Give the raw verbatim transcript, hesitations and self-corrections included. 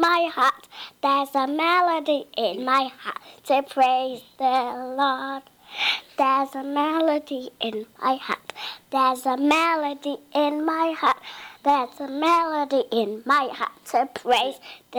my heart. There's a melody in my heart to praise the Lord. There's a melody in my heart. There's a melody in my heart. There's a melody in my heart to praise the